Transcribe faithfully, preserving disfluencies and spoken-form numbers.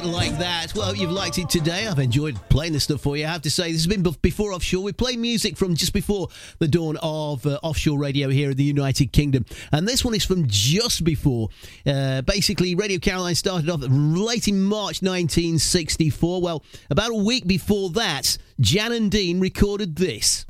Like that. Well, you've liked it today. I've enjoyed playing this stuff for you. I have to say, this has been before offshore. We play music from just before the dawn of uh, offshore radio here in the United Kingdom. And this one is from just before. Uh, basically, Radio Caroline started off late in March nineteen sixty-four. Well, about a week before that, Jan and Dean recorded this.